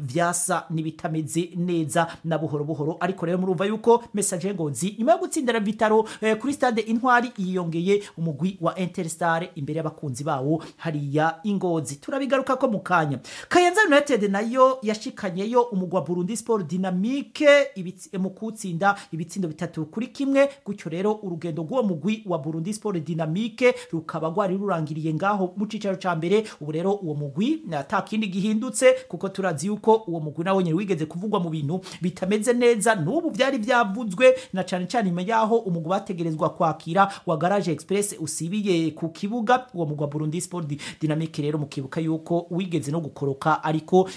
vyasa nibitameze neza na buhoro buhoro, ariko rero murumva yuko Messager Ngozi nyuma yo gutsindira Vitaro kuri stade Intwari yiyongeye umugwi wa Interstar imbere y'abakunzi bawo hariya Ingozi. Turabigaruka ko mukanya. Kayanza United nayo yashikanyeyo umugwa Burundi Sport Dynamique mu kutsinda ibitsindo 3-1, gutyo rero urugendo rw'uwo mugwi wa Burundi Sport Dynamique rukaba gwari rurangiriye ngaho mu cicaro ca mbere. Ubu rero uwo mugwi atakindi gihindutse, kuko turazi yuko uwo mugwi nawo nyene wigeze kuvugwa mu bintu bitameze neza, n'ubu byari byavuzwe na cyane cyane nyuma yaho umugwi bategerezwa kwakira wa Garage Express usibiye ku kibuga. Uwo mugwa Burundi Sport Dynamique rero mukibuka yuko wigeze no gukoroka, ariko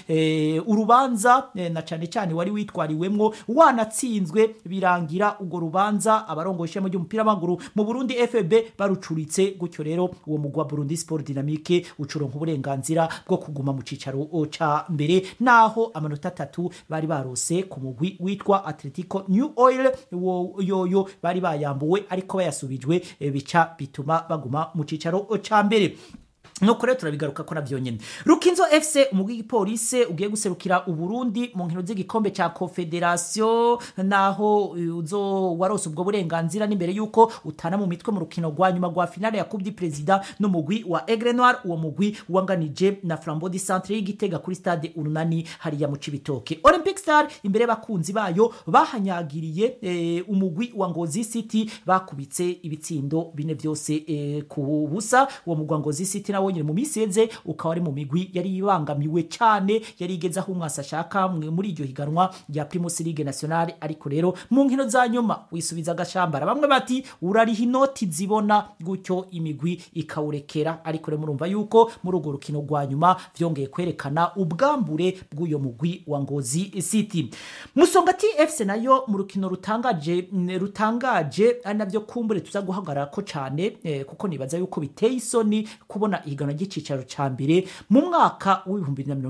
urubanza na cyane cyane wari witwariwemwo wanatsinzwe birangira ugo rubanza abarongoye mu by'umupira w'amaguru mu Burundi FB barucuritse, gutyo rero uwo mugwa Burundi Sport Dynamique ucuronka uburenganzira bwo kuguma mu cicaro ca mbere, naho amanota 3 bari barose ku mugwi witwa Atletico New Oil yoyo bari bayambuwe, ariko bayasubijwe bica bituma baguma mu cicaro ca mbere. Nuko rero turabigaruka ko navyo nyene. Rukinzo FC umugwi police ugiye guserukira uburundi mu nkino z'igikombe ca Confederation, naho uzo warose ubwo burenganzira n'imbere yuko utana mu mitwe mu rukino rwa nyuma rwa finale ya Coupe du President n'umugwi wa Aigle Noir. Uwo mugwi wanganije na Flambeau du Centre y'Igitega kuri stade Urunani hariya mu Cibitoke. Olympic Star imbere bakunzi bayo bahanyagiriye umugwi wa Ngozi City bakubitse ibitsindo bine byose ku busa. Uwo mugwi wa Ngozi City nawo nyine mu miseze ukaba ari mu migwi yari ibangamiwe cyane, yari igeze aho umwasa ashaka muri iryo higanwa rya Primus League Nationale, ariko rero mu nkino za nyuma wisubiza agashambara. Bamwe bati urariha inoti zibona, gutyo imigwi ikawurekera, ariko rero murumva yuko muri urwo rukino rwa nyuma vyongeye kwerekana ubwambure bw'uyo mugwi wa Ngozi City. Musongati FC nayo mu rukino rutangaje anavyo kumbure tuza guhagarara ko cyane, kuko nibaza yuko biteye isoni kubona igana gicicaro ca mbere mu mwaka wa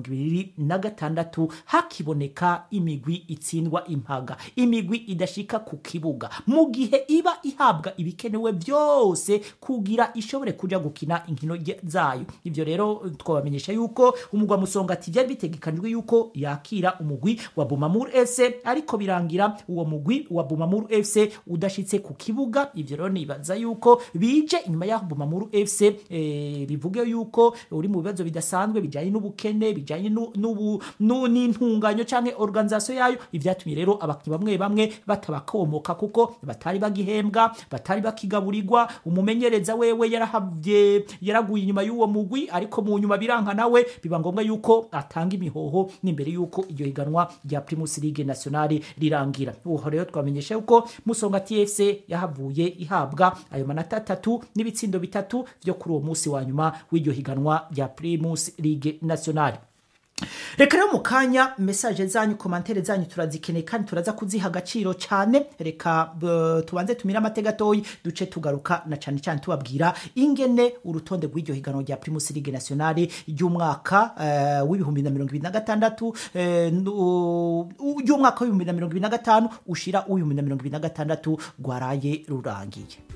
2026 hakiboneka imigwi itsindwa impaga, imigwi idashika ku kibuga mu gihe iba ihabwa ibikenewe byose kugira ishobore kuja gukina inkino zayo. Ivyo rero twabamenyesha yuko umugwa Musongati byari bitegekanijwe yuko yakira umugwi wa Bumamuru FC, ariko birangira uwo mugwi wa Bumamuru FC udashitse ku kibuga. Ivyo rero nibaza yuko bije inyuma ya Bumamuru FC bivuge yuko uri mu bibazo bidasanzwe bijanye n'ubukene, bijanye n'intunganyo canke organisation yayo. Ivyatumye rero abakinyi bamwe batabakomoka kuko batari bagihembwa, batari bakigaburirwa. Umumenyereza wewe yaraguye inyuma y'uwo mugwi, ariko mu nyuma biranka nawe biba ngombwa yuko atanga imihoho n'imbere yuko iryo higanwa rya Primus League Nationale rirangira. Uho rero twamenyesha yuko Musongati FC yahavuye ihabwa ayo manota 3 n'ibitsindo 3 byo kuri uwo munsi wa nyuma w'iryo higanwa rya Primus League Nationale. Reka rero mukanya message zanyu, commentaire zanyu turazikeneye kandi turaza kuziha agaciro cyane. Reka tubanze tumira amategatoyi duce tugaruka na cyane cyane tubabwira ingene urutonde rw'iryo higanwa rya Primus League Nationale y'umwaka w'2026 y'umwaka w'2025 ushira w'2026 gwaraye rurangiye.